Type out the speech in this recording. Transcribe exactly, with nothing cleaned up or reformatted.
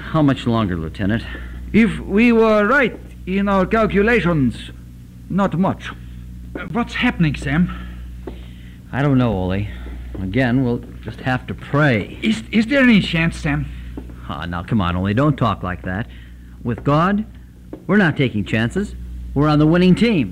How much longer, Lieutenant? If we were right in our calculations, not much. Uh, what's happening, Sam? I don't know, Ole. Again, we'll just have to pray. Is, is there any chance, Sam? Ah, now, come on, Ole. Don't talk like that. With God, we're not taking chances. We're on the winning team.